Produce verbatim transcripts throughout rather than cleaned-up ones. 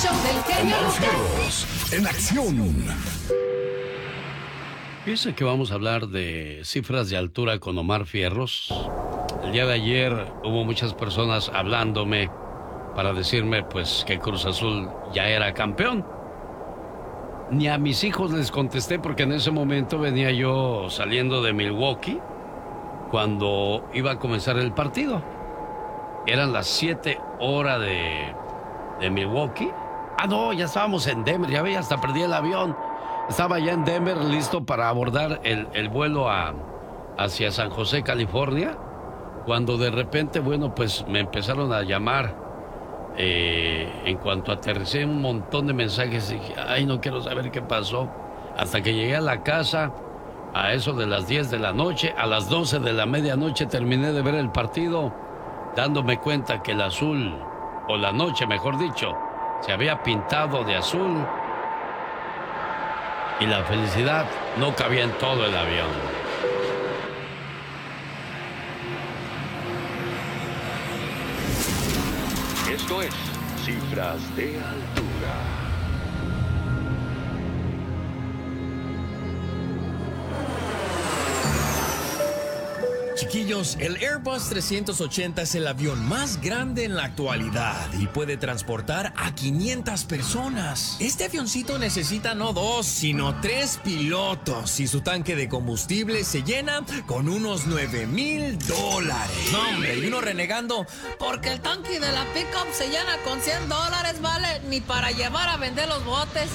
show del genio Omar Lucas. Fierros, en acción. Fíjense que vamos a hablar de cifras de altura con Omar Fierros. El día de ayer hubo muchas personas hablándome para decirme pues que Cruz Azul ya era campeón. Ni a mis hijos les contesté porque en ese momento venía yo saliendo de Milwaukee cuando iba a comenzar el partido. Eran las siete horas de, de Milwaukee. Ah, no, ya estábamos en Denver, ya veía, hasta perdí el avión. Estaba ya en Denver listo para abordar el, el vuelo a, hacia San José, California, cuando de repente, bueno, pues me empezaron a llamar. Eh, en cuanto aterricé, un montón de mensajes, dije, ay, no quiero saber qué pasó. Hasta que llegué a la casa, a eso de las diez de la noche, a las doce de la medianoche terminé de ver el partido, dándome cuenta que el azul, o la noche mejor dicho, se había pintado de azul. Y la felicidad no cabía en todo el avión. Esto es Cifras de Altura. Chiquillos, el Airbus trescientos ochenta es el avión más grande en la actualidad y puede transportar a quinientas personas. Este avioncito necesita no dos, sino tres pilotos y su tanque de combustible se llena con unos nueve mil dólares. No, hombre, y uno renegando porque el tanque de la pickup se llena con cien dólares, vale, ni para llevar a vender los botes.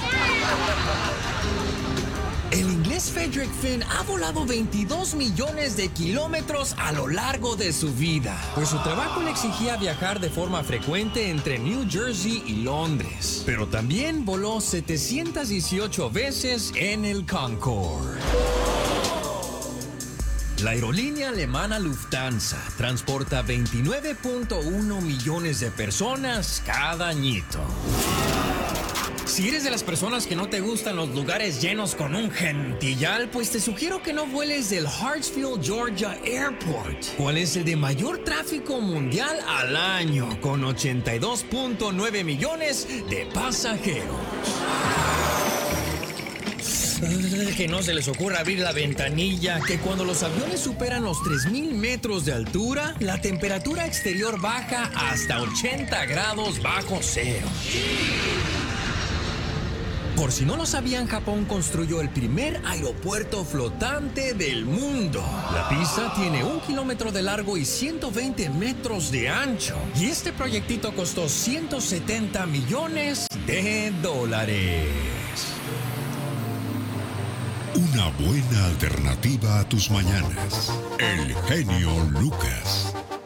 El inglés Frederick Finn ha volado veintidós millones de kilómetros a lo largo de su vida, pues su trabajo le exigía viajar de forma frecuente entre New Jersey y Londres. Pero también voló setecientas dieciocho veces en el Concorde. La aerolínea alemana Lufthansa transporta veintinueve punto uno millones de personas cada añito. Si eres de las personas que no te gustan los lugares llenos con un gentillal, pues te sugiero que no vueles del Hartsfield, Georgia Airport, cual es el de mayor tráfico mundial al año, con ochenta y dos punto nueve millones de pasajeros. Que no se les ocurra abrir la ventanilla, que cuando los aviones superan los tres mil metros de altura, la temperatura exterior baja hasta ochenta grados bajo cero. Por si no lo sabían, Japón construyó el primer aeropuerto flotante del mundo. La pista tiene un kilómetro de largo y ciento veinte metros de ancho. Y este proyectito costó ciento setenta millones de dólares. Una buena alternativa a tus mañanas. El genio Lucas.